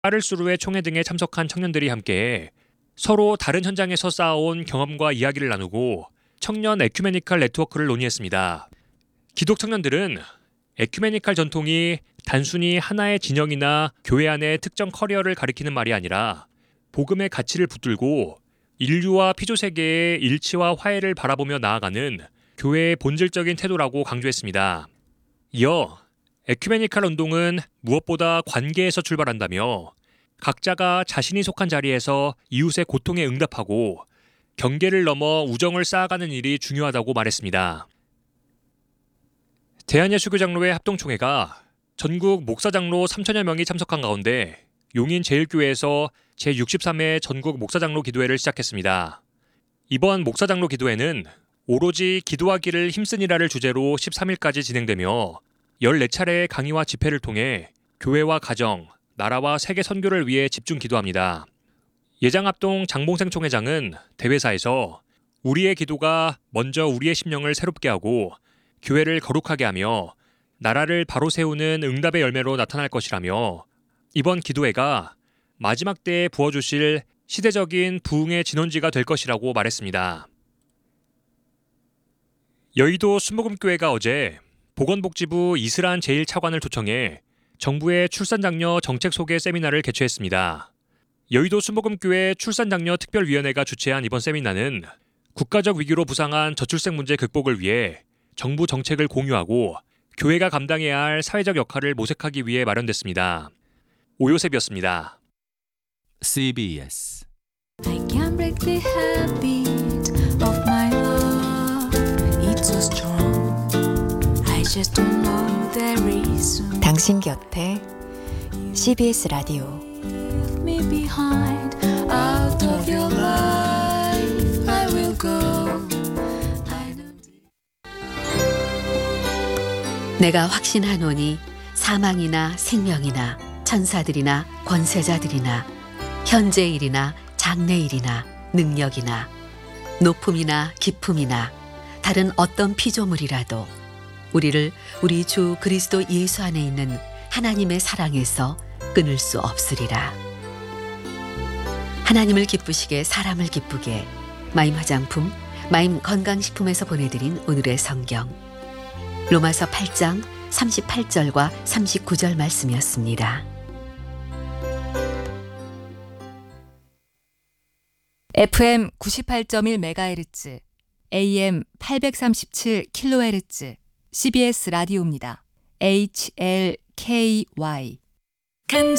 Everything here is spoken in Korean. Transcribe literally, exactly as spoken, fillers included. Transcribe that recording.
까를수루의 총회 등에 참석한 청년들이 함께 서로 다른 현장에서 쌓아온 경험과 이야기를 나누고 청년 에큐메니칼 네트워크를 논의했습니다. 기독 청년들은 에큐메니칼 전통이 단순히 하나의 진영이나 교회 안의 특정 커리어를 가리키는 말이 아니라 복음의 가치를 붙들고 인류와 피조세계의 일치와 화해를 바라보며 나아가는 교회의 본질적인 태도라고 강조했습니다. 이어 에큐메니칼 운동은 무엇보다 관계에서 출발한다며 각자가 자신이 속한 자리에서 이웃의 고통에 응답하고 경계를 넘어 우정을 쌓아가는 일이 중요하다고 말했습니다. 대한예수교장로회 합동총회가 전국 목사장로 삼천여 명이 참석한 가운데 용인 제일교회에서 제육십삼 회 전국 목사장로 기도회를 시작했습니다. 이번 목사장로 기도회는 오로지 기도하기를 힘쓰니라를 주제로 십삼 일까지 진행되며 열네 차례의 강의와 집회를 통해 교회와 가정, 나라와 세계 선교를 위해 집중 기도합니다. 예장합동 장봉생 총회장은 대회사에서 우리의 기도가 먼저 우리의 심령을 새롭게 하고 교회를 거룩하게 하며 나라를 바로 세우는 응답의 열매로 나타날 것이라며 이번 기도회가 마지막 때에 부어주실 시대적인 부흥의 진원지가 될 것이라고 말했습니다. 여의도 순복음교회가 어제 보건복지부 이슬한 제일 차관을 초청해 정부의 출산장려 정책 소개 세미나를 개최했습니다. 여의도 순복음교회 출산장려 특별위원회가 주최한 이번 세미나는 국가적 위기로 부상한 저출생 문제 극복을 위해 정부 정책을 공유하고 교회가 감당해야 할 사회적 역할을 모색하기 위해 마련됐습니다. 오요셉이었습니다. 씨비에스 I can't break the habit of my love. It's so strong. I just don't know the reason. 당신 곁에 씨비에스 라디오. Leave me behind. Out of your life, I will go. I don't... 내가 확신하노니 사망이나 생명이나 천사들이나 권세자들이나 현재일이나 장래일이나 능력이나 높음이나 깊음이나 다른 어떤 피조물이라도 우리를 우리 주 그리스도 예수 안에 있는 하나님의 사랑에서 끊을 수 없으리라. 하나님을 기쁘시게 사람을 기쁘게 마임 화장품, 마임 건강식품에서 보내드린 오늘의 성경 로마서 팔 장 삼십팔 절과 삼십구 절 말씀이었습니다. 에프엠 구십팔 점 일 메가헤르츠, 에이엠 팔백삼십칠 킬로헤르츠 씨비에스 라디오입니다. 에이치엘케이와이 간절히